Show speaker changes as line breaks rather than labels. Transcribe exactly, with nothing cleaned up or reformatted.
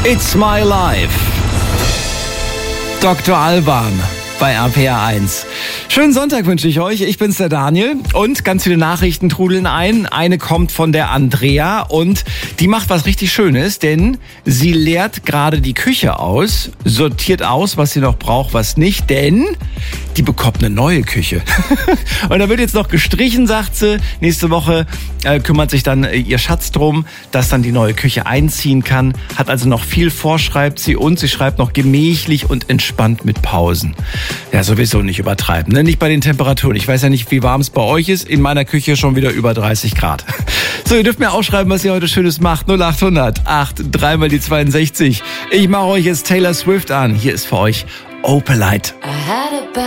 It's My Life. Doktor Alban bei R P R eins. Schönen Sonntag wünsche ich euch. Ich bin's, der Daniel. Und ganz viele Nachrichten trudeln ein. Eine kommt von der Andrea und die macht was richtig Schönes, denn sie leert gerade die Küche aus, sortiert aus, was sie noch braucht, was nicht, denn die bekommt eine neue Küche. Und da wird jetzt noch gestrichen, sagt sie. Nächste Woche äh, kümmert sich dann äh, ihr Schatz drum, dass dann die neue Küche einziehen kann. Hat also noch viel vor, schreibt sie. Und sie schreibt noch gemächlich und entspannt mit Pausen. Ja, sowieso nicht übertreiben, ne? Nicht bei den Temperaturen. Ich weiß ja nicht, wie warm es bei euch ist. In meiner Küche schon wieder über dreißig Grad. So, ihr dürft mir auch schreiben, was ihr heute Schönes macht. null acht hundert acht drei mal die zweiundsechzig. Ich mache euch jetzt Taylor Swift an. Hier ist für euch Opalite.